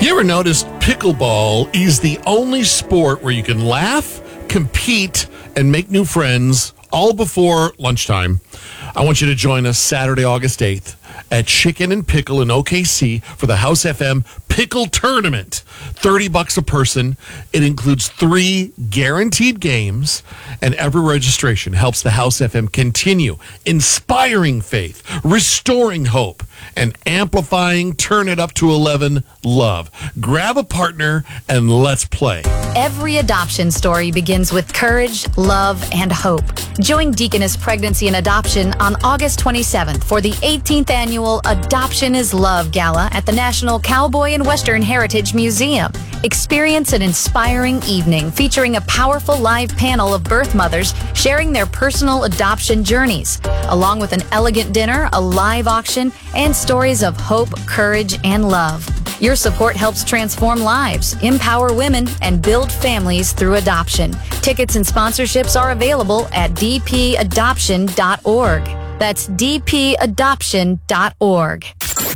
You ever noticed pickleball is the only sport where you can laugh, compete, and make new friends all before lunchtime? I want you to join us Saturday, August 8th at Chicken and Pickle in OKC for the House FM Pickle Tournament. $30 a person. It includes 3 guaranteed games, and every registration helps the House FM continue inspiring faith, restoring hope, and amplifying Turn It Up to 11 love. Grab a partner and let's play. Every adoption story begins with courage, love, and hope. Join Deaconess Pregnancy and Adoption on August 27th for the 18th annual Adoption is Love Gala at the National Cowboy and Western Heritage Museum. Experience an inspiring evening featuring a powerful live panel of birth mothers sharing their personal adoption journeys, along with an elegant dinner, a live auction, and stories of hope, courage, and love. Your support helps transform lives, empower women, and build families through adoption. Tickets and sponsorships are available at dpadoption.org. That's dpadoption.org.